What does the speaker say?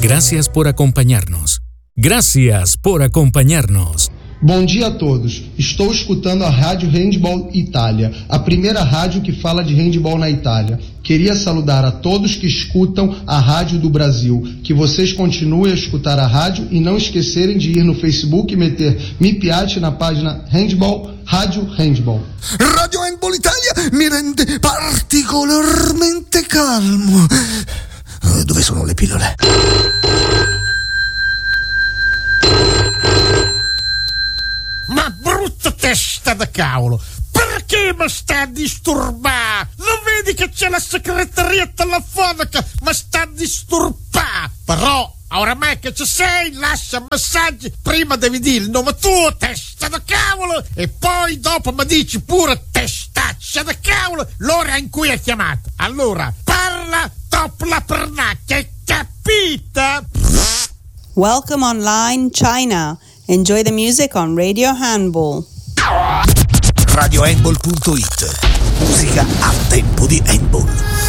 Gracias por acompañarnos. Gracias por acompañarnos. Bom dia a todos. Estou escutando a Rádio Handball Itália, a primeira rádio que fala de handball na Itália. Queria saludar a todos que escutam a Rádio do Brasil. Que vocês continuem a escutar a rádio e não esquecerem de ir no Facebook e meter Mi Piace na página Handball, Rádio Handball. Radio Handball Italia mi rende particolarmente calmo. Dove sono le pillole? Ma brutta testa da cavolo! Perché mi sta a disturbare? Non vedi che c'è la segreteria telefonica? Ma sta a disturbare! Però, oramai che ci sei, lascia messaggi. Prima devi dire il nome tuo, testa da cavolo, e poi dopo mi dici pure testaccia da cavolo l'ora in cui hai chiamato. Allora, parla dopo la pernacchia, hai capita? Welcome online, China. Enjoy the music on Radio Handball. RadioHandball.it. Musica a tempo di handball.